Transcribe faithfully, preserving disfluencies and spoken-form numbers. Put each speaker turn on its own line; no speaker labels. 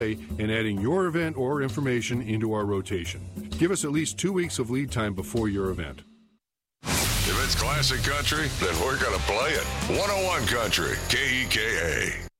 and adding your event or information into our rotation. Give us at least two weeks of lead time before your event.
If it's classic country, then we're going to play it. one oh one Country, K E K A.